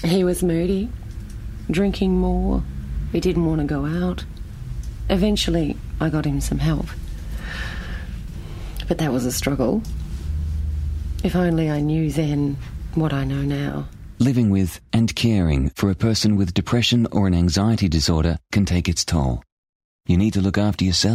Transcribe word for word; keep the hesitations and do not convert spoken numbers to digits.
He was moody, drinking more. He didn't want to go out. Eventually, I got him some help. But that was a struggle. If only I knew then what I know now. Living with and caring for a person with depression or an anxiety disorder can take its toll. You need to look after yourself.